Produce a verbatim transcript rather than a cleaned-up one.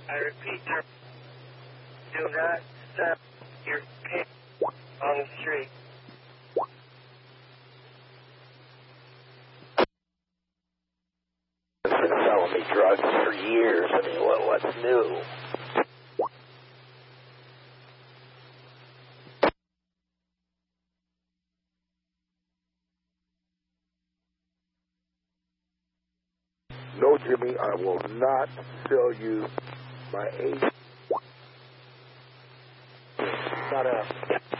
I repeat, sir, do not stop your pig on the street. He's been selling me drugs for years. I mean, what, what's new? No, Jimmy, I will not sell you my age. Not a...